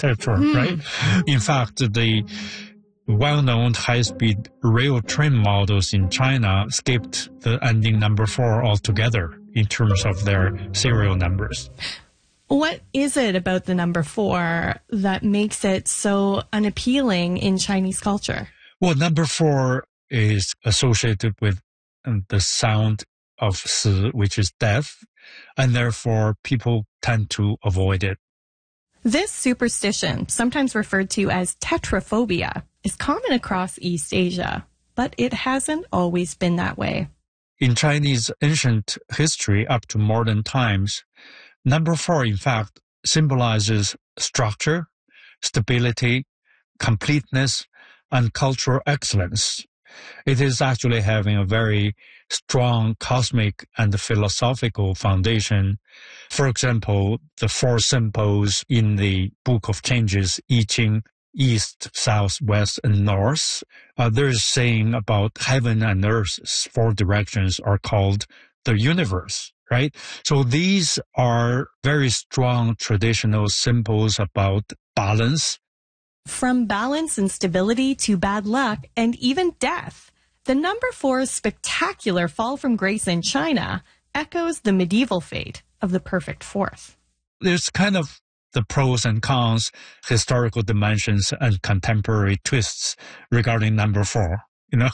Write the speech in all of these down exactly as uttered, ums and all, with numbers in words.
cetera. Hmm. Right? In fact, the well-known high-speed rail train models in China skipped the ending number four altogether in terms of their serial numbers. What is it about the number four that makes it so unappealing in Chinese culture? Well, number four is associated with um, the sound of si, which is death, and therefore people tend to avoid it. This superstition, sometimes referred to as tetraphobia, is common across East Asia, but it hasn't always been that way. In Chinese ancient history up to modern times, number four, in fact, symbolizes structure, stability, completeness, and cultural excellence. It is actually having a very strong cosmic and philosophical foundation. For example, the four symbols in the Book of Changes, I Ching, east, south, west, and north, uh, there's saying about heaven and earth's four directions are called the universe, right? So these are very strong traditional symbols about balance. From balance and stability to bad luck and even death, the number four's spectacular fall from grace in China echoes the medieval fate of the perfect fourth. There's kind of the pros and cons, historical dimensions, and contemporary twists regarding number four, you know?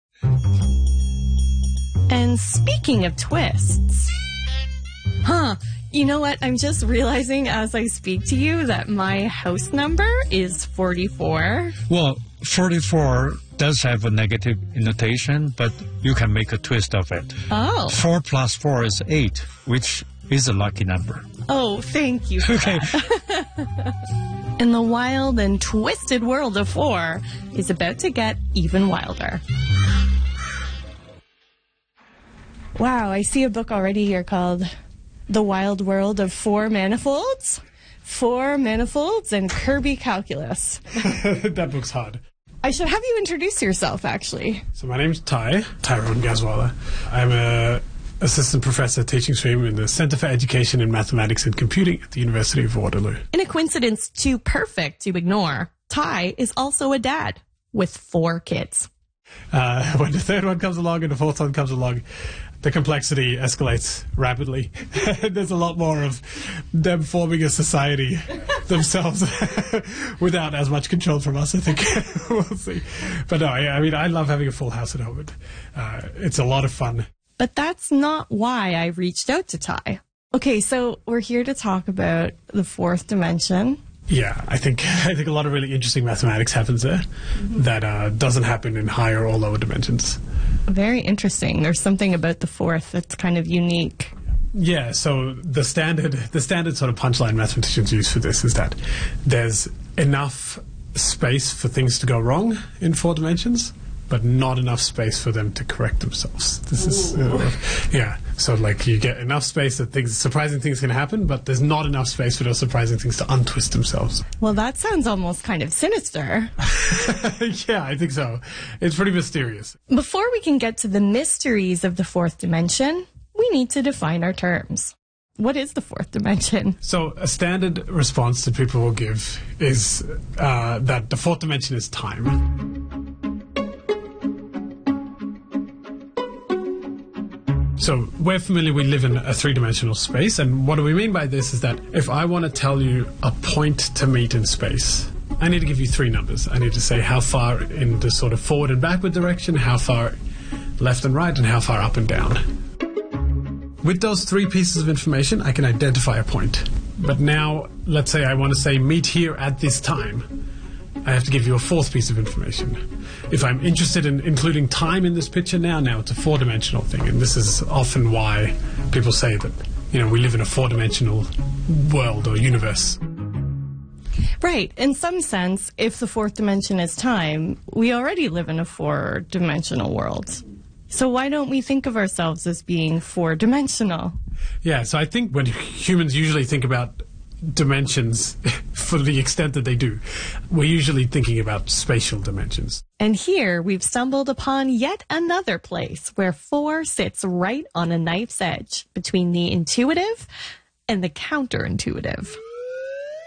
And speaking of twists, huh, you know what? I'm just realizing as I speak to you that my house number is forty-four. Well, forty-four does have a negative annotation, but you can make a twist of it. Oh. four plus four is eight, which is a lucky number. Oh, thank you for Okay. that. And the wild and twisted world of four is about to get even wilder. Wow, I see a book already here called The Wild World of Four Manifolds, Four Manifolds, and Kirby Calculus. That book's hard. I should have you introduce yourself, actually. So my name's Ty, Tyrone Gazwala. I'm a assistant professor teaching stream in the Center for Education in Mathematics and Computing at the University of Waterloo. In a coincidence too perfect to ignore, Ty is also a dad with four kids. Uh, when the third one comes along and the fourth one comes along, the complexity escalates rapidly. There's a lot more of them forming a society themselves without as much control from us, I think. We'll see. But no, I, I mean, I love having a full house at home. And, uh, it's a lot of fun. But that's not why I reached out to Ty. Okay, so we're here to talk about the fourth dimension. Yeah, I think I think a lot of really interesting mathematics happens there mm-hmm. that uh, doesn't happen in higher or lower dimensions. Very interesting. There's something about the fourth that's kind of unique. Yeah, so the standard the standard sort of punchline mathematicians use for this is that there's enough space for things to go wrong in four dimensions, but not enough space for them to correct themselves. This is, uh, yeah. So, like, you get enough space that things, surprising things can happen, but there's not enough space for those surprising things to untwist themselves. Well, that sounds almost kind of sinister. Yeah, I think so. It's pretty mysterious. Before we can get to the mysteries of the fourth dimension, we need to define our terms. What is the fourth dimension? So a standard response that people will give is uh, that the fourth dimension is time. So we're familiar, we live in a three-dimensional space, and what do we mean by this is that if I want to tell you a point to meet in space, I need to give you three numbers. I need to say how far in the sort of forward and backward direction, how far left and right, and how far up and down. With those three pieces of information, I can identify a point. But now, let's say I want to say meet here at this time. I have to give you a fourth piece of information. If I'm interested in including time in this picture now, now it's a four-dimensional thing. And this is often why people say that, you know, we live in a four-dimensional world or universe. Right. In some sense, if the fourth dimension is time, we already live in a four-dimensional world. So why don't we think of ourselves as being four-dimensional? Yeah, so I think when humans usually think about dimensions, for the extent that they do, we're usually thinking about spatial dimensions. And here we've stumbled upon yet another place where four sits right on a knife's edge between the intuitive and the counterintuitive.